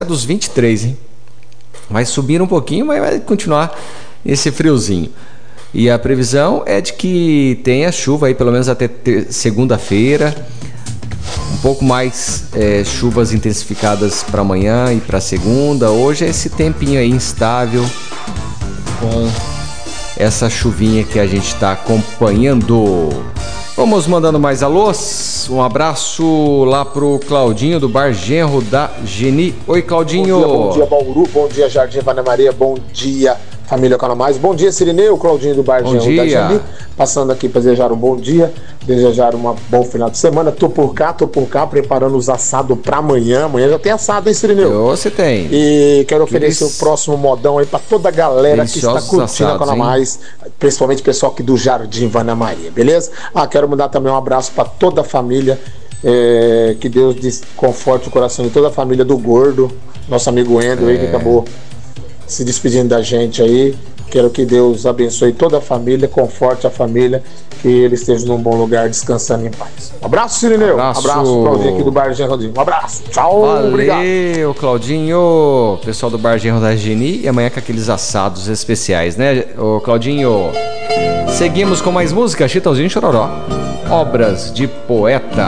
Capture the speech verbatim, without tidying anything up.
dos vinte e três, hein? Vai subir um pouquinho, mas vai continuar esse friozinho. E a previsão é de que tenha chuva aí pelo menos até segunda-feira. Um pouco mais é, chuvas intensificadas para amanhã e para segunda. Hoje é esse tempinho aí instável com essa chuvinha que a gente está acompanhando. Vamos mandando mais alôs. Um abraço lá pro Claudinho do Bar Genro da Geni. Oi, Claudinho. Bom dia, bom dia, Bauru. Bom dia, Jardim Vana Maria. Bom dia, família Canamais. Bom dia, Sirineu. Claudinho do Bar Genro da Geni. Passando aqui para desejar um bom dia, desejar um bom final de semana. Tô por cá, tô por cá, preparando os assados para amanhã. Amanhã já tem assado, hein, Sirineu? Você tem. E quero oferecer Eles... o próximo modão aí para toda a galera que está curtindo a Canamais, principalmente o pessoal aqui do Jardim Vana Maria, beleza? Ah, quero mandar também um abraço para toda a família. É, que Deus conforte o coração de toda a família do Gordo, nosso amigo Endo é. aí que acabou se despedindo da gente aí. Quero que Deus abençoe toda a família, conforte a família, que eles estejam num bom lugar, descansando em paz. Um abraço, Sirineu. Abraço, abraço Claudinho aqui do Bar Genro. Um abraço. Tchau. Valeu, obrigado. Claudinho. Pessoal do Bar Genro da Geni. E amanhã com aqueles assados especiais, né, ô Claudinho? Seguimos com mais música. Chitãozinho e Chororó. Obras de Poeta.